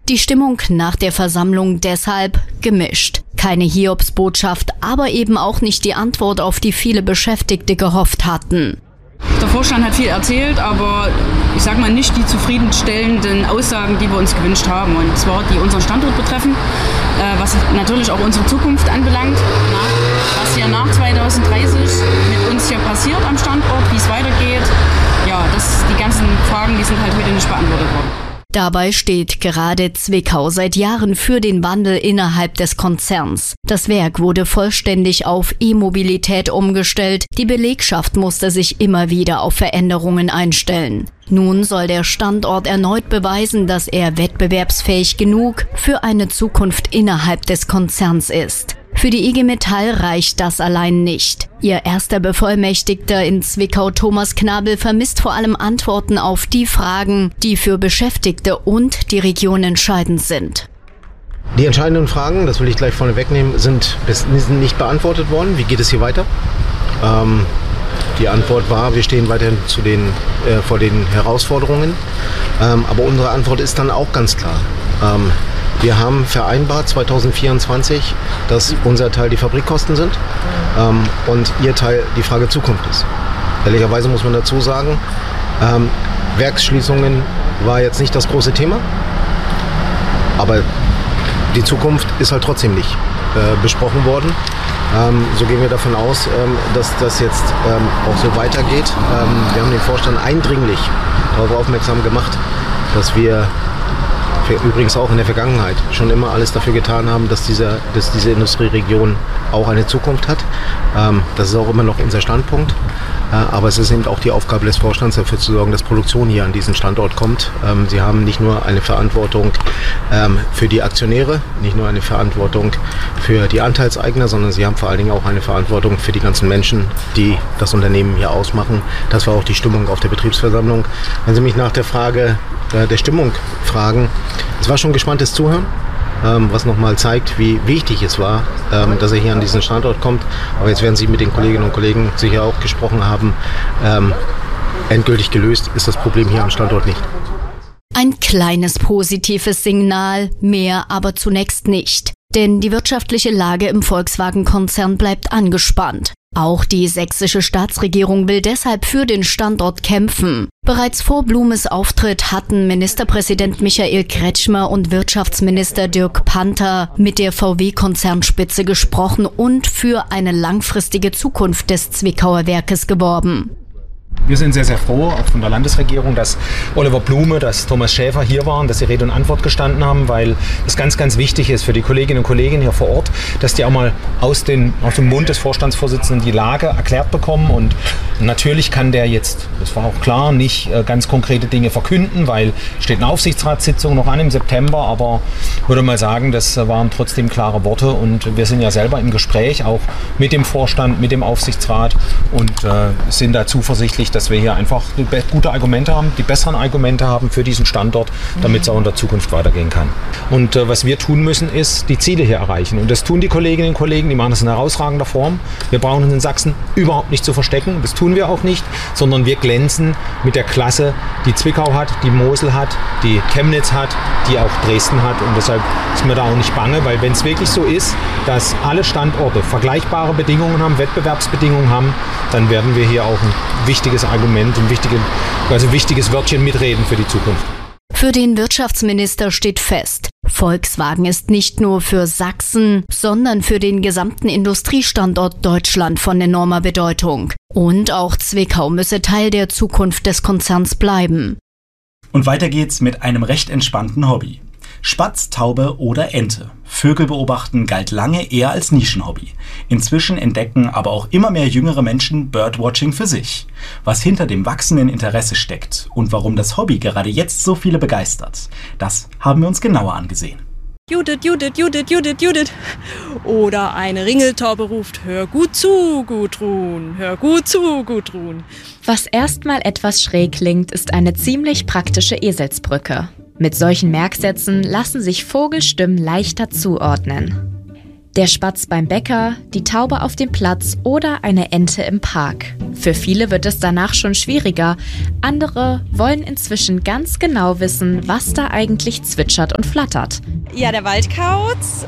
Die Stimmung nach der Versammlung deshalb gemischt. Keine Hiobsbotschaft, aber eben auch nicht die Antwort, auf die viele Beschäftigte gehofft hatten. Der Vorstand hat viel erzählt, aber ich sage mal nicht die zufriedenstellenden Aussagen, die wir uns gewünscht haben. Und zwar die unseren Standort betreffen, was natürlich auch unsere Zukunft anbelangt. Was hier nach 2030 mit uns hier passiert am Standort, wie es weitergeht. Ja, die ganzen Fragen, die sind halt heute nicht beantwortet worden. Dabei steht gerade Zwickau seit Jahren für den Wandel innerhalb des Konzerns. Das Werk wurde vollständig auf E-Mobilität umgestellt. Die Belegschaft musste sich immer wieder auf Veränderungen einstellen. Nun soll der Standort erneut beweisen, dass er wettbewerbsfähig genug für eine Zukunft innerhalb des Konzerns ist. Für die IG Metall reicht das allein nicht. Ihr erster Bevollmächtigter in Zwickau, Thomas Knabel, vermisst vor allem Antworten auf die Fragen, die für Beschäftigte und die Region entscheidend sind. Die entscheidenden Fragen, das will ich gleich vorne wegnehmen, sind nicht beantwortet worden. Wie geht es hier weiter? Die Antwort war, wir stehen weiterhin vor den Herausforderungen. Aber unsere Antwort ist dann auch ganz klar. Wir haben vereinbart 2024, dass unser Teil die Fabrikkosten sind und ihr Teil die Frage Zukunft ist. Ehrlicherweise muss man dazu sagen, Werksschließungen war jetzt nicht das große Thema, aber die Zukunft ist halt trotzdem nicht besprochen worden. So gehen wir davon aus, dass das jetzt auch so weitergeht. Wir haben den Vorstand eindringlich darauf aufmerksam gemacht, dass wir übrigens auch in der Vergangenheit schon immer alles dafür getan haben, dass diese Industrieregion auch eine Zukunft hat. Das ist auch immer noch unser Standpunkt. Aber es ist eben auch die Aufgabe des Vorstands, dafür zu sorgen, dass Produktion hier an diesen Standort kommt. Sie haben nicht nur eine Verantwortung für die Aktionäre, nicht nur eine Verantwortung für die Anteilseigner, sondern sie haben vor allen Dingen auch eine Verantwortung für die ganzen Menschen, die das Unternehmen hier ausmachen. Das war auch die Stimmung auf der Betriebsversammlung. Wenn Sie mich nach der Frage der Stimmung fragen, es war schon gespanntes Zuhören. Was nochmal zeigt, wie wichtig es war, dass er hier an diesen Standort kommt. Aber jetzt werden Sie mit den Kolleginnen und Kollegen sicher auch gesprochen haben. Endgültig gelöst ist das Problem hier am Standort nicht. Ein kleines positives Signal, mehr aber zunächst nicht. Denn die wirtschaftliche Lage im Volkswagen-Konzern bleibt angespannt. Auch die sächsische Staatsregierung will deshalb für den Standort kämpfen. Bereits vor Blumes Auftritt hatten Ministerpräsident Michael Kretschmer und Wirtschaftsminister Dirk Panther mit der VW-Konzernspitze gesprochen und für eine langfristige Zukunft des Zwickauer Werkes geworben. Wir sind sehr, sehr froh, auch von der Landesregierung, dass Oliver Blume, dass Thomas Schäfer hier waren, dass sie Rede und Antwort gestanden haben, weil es ganz, ganz wichtig ist für die Kolleginnen und Kollegen hier vor Ort, dass die auch mal aus dem Mund des Vorstandsvorsitzenden die Lage erklärt bekommen. Und natürlich kann der jetzt, das war auch klar, nicht ganz konkrete Dinge verkünden, weil steht eine Aufsichtsratssitzung noch an im September, aber ich würde mal sagen, das waren trotzdem klare Worte und wir sind ja selber im Gespräch, auch mit dem Vorstand, mit dem Aufsichtsrat und sind da zuversichtlich, dass wir hier einfach gute Argumente haben, die besseren Argumente haben für diesen Standort, damit es auch in der Zukunft weitergehen kann. Und was wir tun müssen, ist die Ziele hier erreichen. Und das tun die Kolleginnen und Kollegen, die machen das in herausragender Form. Wir brauchen uns in Sachsen überhaupt nicht zu verstecken, das tun wir auch nicht, sondern wir glänzen mit der Klasse, die Zwickau hat, die Mosel hat, die Chemnitz hat, die auch Dresden hat. Und deshalb ist mir da auch nicht bange, weil wenn es wirklich so ist, dass alle Standorte vergleichbare Bedingungen haben, Wettbewerbsbedingungen haben, dann werden wir hier auch ein wichtiges Argument, ein wichtiges Wörtchen mitreden für die Zukunft. Für den Wirtschaftsminister steht fest, Volkswagen ist nicht nur für Sachsen, sondern für den gesamten Industriestandort Deutschland von enormer Bedeutung. Und auch Zwickau müsse Teil der Zukunft des Konzerns bleiben. Und weiter geht's mit einem recht entspannten Hobby. Spatz, Taube oder Ente. Vögel beobachten galt lange eher als Nischenhobby. Inzwischen entdecken aber auch immer mehr jüngere Menschen Birdwatching für sich. Was hinter dem wachsenden Interesse steckt und warum das Hobby gerade jetzt so viele begeistert, das haben wir uns genauer angesehen. Judith, Judith, Judith, Judith, Judith. Oder eine Ringeltaube ruft, hör gut zu, Gudrun, hör gut zu, Gudrun. Was erstmal etwas schräg klingt, ist eine ziemlich praktische Eselsbrücke. Mit solchen Merksätzen lassen sich Vogelstimmen leichter zuordnen. Der Spatz beim Bäcker, die Taube auf dem Platz oder eine Ente im Park. Für viele wird es danach schon schwieriger. Andere wollen inzwischen ganz genau wissen, was da eigentlich zwitschert und flattert. Ja, der Waldkauz,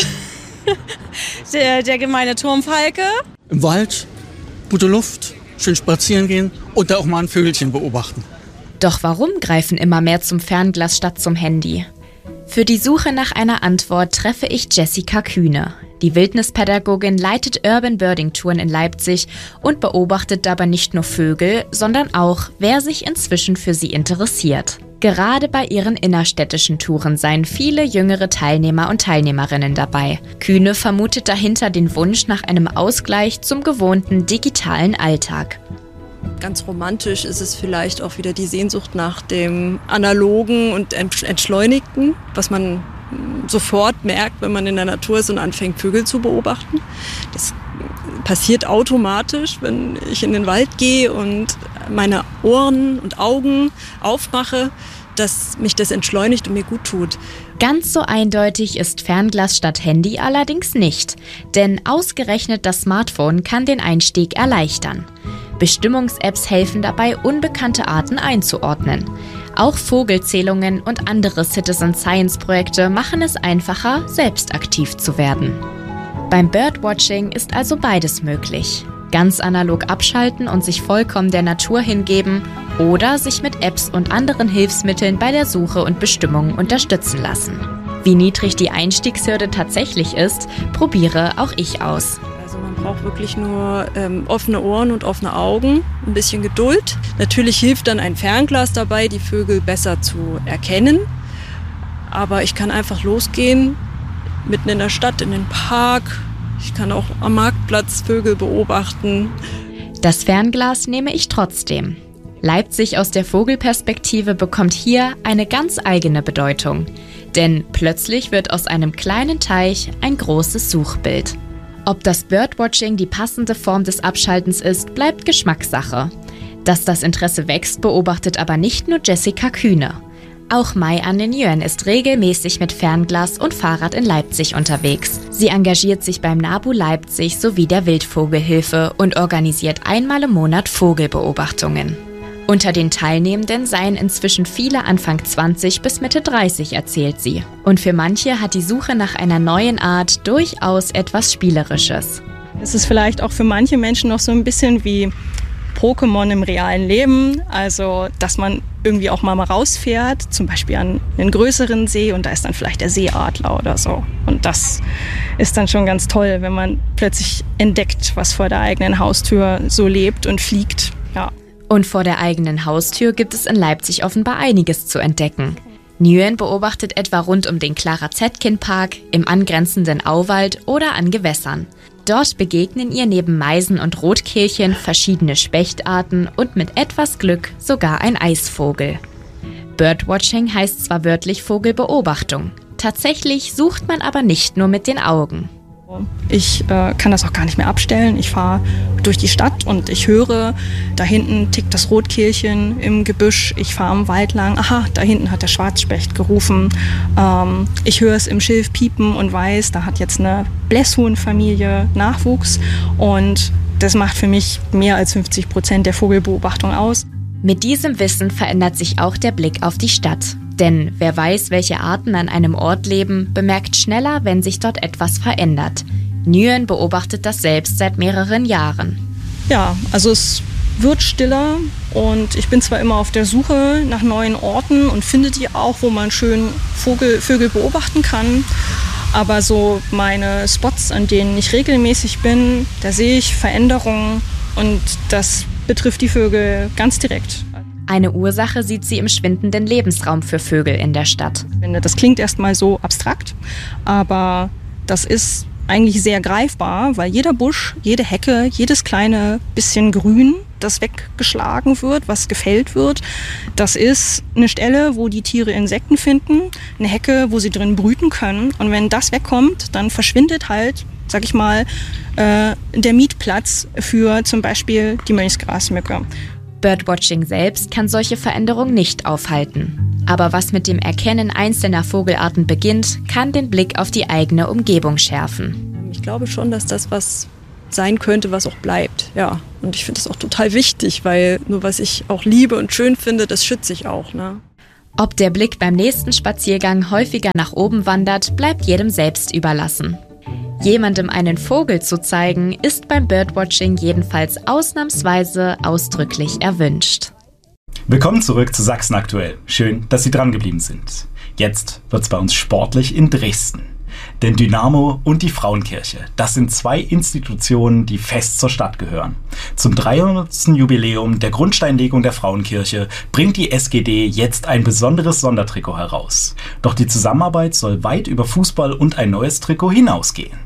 der gemeine Turmfalke. Im Wald, gute Luft, schön spazieren gehen und da auch mal ein Vögelchen beobachten. Doch warum greifen immer mehr zum Fernglas statt zum Handy? Für die Suche nach einer Antwort treffe ich Jessica Kühne. Die Wildnispädagogin leitet Urban Birding Touren in Leipzig und beobachtet dabei nicht nur Vögel, sondern auch, wer sich inzwischen für sie interessiert. Gerade bei ihren innerstädtischen Touren seien viele jüngere Teilnehmer und Teilnehmerinnen dabei. Kühne vermutet dahinter den Wunsch nach einem Ausgleich zum gewohnten digitalen Alltag. Ganz romantisch ist es vielleicht auch wieder die Sehnsucht nach dem Analogen und Entschleunigten, was man sofort merkt, wenn man in der Natur ist und anfängt, Vögel zu beobachten. Das passiert automatisch, wenn ich in den Wald gehe und meine Ohren und Augen aufmache, dass mich das entschleunigt und mir gut tut. Ganz so eindeutig ist Fernglas statt Handy allerdings nicht, denn ausgerechnet das Smartphone kann den Einstieg erleichtern. Bestimmungs-Apps helfen dabei, unbekannte Arten einzuordnen. Auch Vogelzählungen und andere Citizen-Science-Projekte machen es einfacher, selbst aktiv zu werden. Beim Birdwatching ist also beides möglich. Ganz analog abschalten und sich vollkommen der Natur hingeben oder sich mit Apps und anderen Hilfsmitteln bei der Suche und Bestimmung unterstützen lassen. Wie niedrig die Einstiegshürde tatsächlich ist, probiere auch ich aus. Also man braucht wirklich nur offene Ohren und offene Augen, ein bisschen Geduld. Natürlich hilft dann ein Fernglas dabei, die Vögel besser zu erkennen. Aber ich kann einfach losgehen, mitten in der Stadt, in den Park. Ich kann auch am Marktplatz Vögel beobachten. Das Fernglas nehme ich trotzdem. Leipzig aus der Vogelperspektive bekommt hier eine ganz eigene Bedeutung. Denn plötzlich wird aus einem kleinen Teich ein großes Suchbild. Ob das Birdwatching die passende Form des Abschaltens ist, bleibt Geschmackssache. Dass das Interesse wächst, beobachtet aber nicht nur Jessica Kühne. Auch Mai-Anne Nguyen ist regelmäßig mit Fernglas und Fahrrad in Leipzig unterwegs. Sie engagiert sich beim NABU Leipzig sowie der Wildvogelhilfe und organisiert einmal im Monat Vogelbeobachtungen. Unter den Teilnehmenden seien inzwischen viele Anfang 20 bis Mitte 30, erzählt sie. Und für manche hat die Suche nach einer neuen Art durchaus etwas Spielerisches. Es ist vielleicht auch für manche Menschen noch so ein bisschen wie Pokémon im realen Leben, also dass man irgendwie auch mal rausfährt, zum Beispiel an einen größeren See und da ist dann vielleicht der Seeadler oder so. Und das ist dann schon ganz toll, wenn man plötzlich entdeckt, was vor der eigenen Haustür so lebt und fliegt. Ja. Und vor der eigenen Haustür gibt es in Leipzig offenbar einiges zu entdecken. Nguyen beobachtet etwa rund um den Clara-Zetkin-Park, im angrenzenden Auwald oder an Gewässern. Dort begegnen ihr neben Meisen und Rotkehlchen verschiedene Spechtarten und mit etwas Glück sogar ein Eisvogel. Birdwatching heißt zwar wörtlich Vogelbeobachtung. Tatsächlich sucht man aber nicht nur mit den Augen. Ich kann das auch gar nicht mehr abstellen. Ich fahre durch die Stadt und ich höre, da hinten tickt das Rotkehlchen im Gebüsch. Ich fahre am Wald lang. Aha, da hinten hat der Schwarzspecht gerufen. Ich höre es im Schilf piepen und weiß, da hat jetzt eine Blässhuhnfamilie Nachwuchs. Und das macht für mich mehr als 50% der Vogelbeobachtung aus. Mit diesem Wissen verändert sich auch der Blick auf die Stadt. Denn wer weiß, welche Arten an einem Ort leben, bemerkt schneller, wenn sich dort etwas verändert. Nguyen beobachtet das selbst seit mehreren Jahren. Ja, also es wird stiller und ich bin zwar immer auf der Suche nach neuen Orten und finde die auch, wo man schön Vögel beobachten kann. Aber so meine Spots, an denen ich regelmäßig bin, da sehe ich Veränderungen und das betrifft die Vögel ganz direkt. Eine Ursache sieht sie im schwindenden Lebensraum für Vögel in der Stadt. Das klingt erstmal so abstrakt, aber das ist eigentlich sehr greifbar, weil jeder Busch, jede Hecke, jedes kleine bisschen Grün, das weggeschlagen wird, was gefällt wird, das ist eine Stelle, wo die Tiere Insekten finden, eine Hecke, wo sie drin brüten können. Und wenn das wegkommt, dann verschwindet halt, sag ich mal, der Mietplatz für zum Beispiel die Mönchsgrasmücke. Birdwatching selbst kann solche Veränderungen nicht aufhalten. Aber was mit dem Erkennen einzelner Vogelarten beginnt, kann den Blick auf die eigene Umgebung schärfen. Ich glaube schon, dass das was sein könnte, was auch bleibt. Ja, und ich finde das auch total wichtig, weil nur was ich auch liebe und schön finde, das schütze ich auch. Ne? Ob der Blick beim nächsten Spaziergang häufiger nach oben wandert, bleibt jedem selbst überlassen. Jemandem einen Vogel zu zeigen, ist beim Birdwatching jedenfalls ausnahmsweise ausdrücklich erwünscht. Willkommen zurück zu Sachsen aktuell. Schön, dass Sie dran geblieben sind. Jetzt wird's bei uns sportlich in Dresden. Denn Dynamo und die Frauenkirche, das sind 2 Institutionen, die fest zur Stadt gehören. Zum 300. Jubiläum der Grundsteinlegung der Frauenkirche bringt die SGD jetzt ein besonderes Sondertrikot heraus. Doch die Zusammenarbeit soll weit über Fußball und ein neues Trikot hinausgehen.